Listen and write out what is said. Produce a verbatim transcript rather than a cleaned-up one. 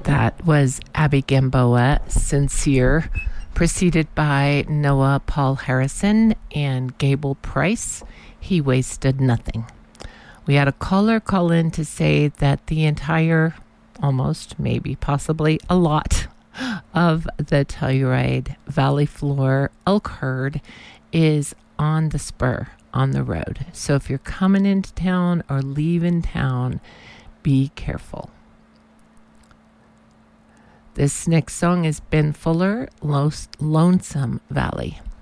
That was Abby Gamboa, Sincere, preceded by Noah Paul Harrison and Gable Price, He Wasted Nothing. We had a caller call in to say that the entire, almost, maybe, possibly, a lot of the Telluride Valley Floor elk herd is on the spur, on the road. So if you're coming into town or leaving town, be careful. This next song is Ben Fuller, Lonesome Valley.